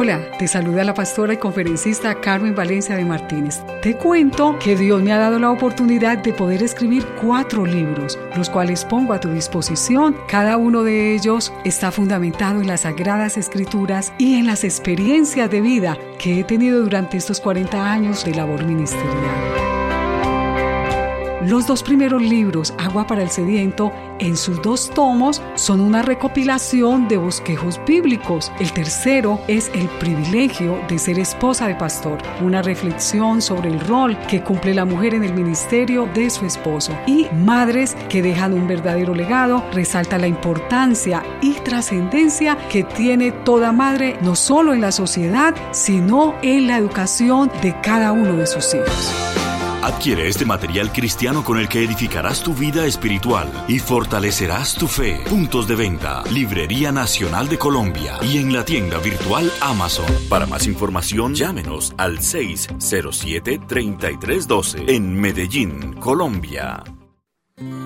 Hola, te saluda la pastora y conferencista Carmen Valencia de Martínez. Te cuento que Dios me ha dado la oportunidad de poder escribir 4 libros, los cuales pongo a tu disposición. Cada uno de ellos está fundamentado en las Sagradas Escrituras y en las experiencias de vida que he tenido durante estos 40 años de labor ministerial. Los 2 primeros libros, Agua para el Sediento, en sus 2 tomos, son una recopilación de bosquejos bíblicos. El tercero es El privilegio de ser esposa de pastor, una reflexión sobre el rol que cumple la mujer en el ministerio de su esposo. Y Madres que dejan un verdadero legado, resalta la importancia y trascendencia que tiene toda madre, no solo en la sociedad, sino en la educación de cada uno de sus hijos. Adquiere este material cristiano con el que edificarás tu vida espiritual y fortalecerás tu fe. Puntos de venta: Librería Nacional de Colombia y en la tienda virtual Amazon. Para más información, llámenos al 607-3312 en Medellín, Colombia.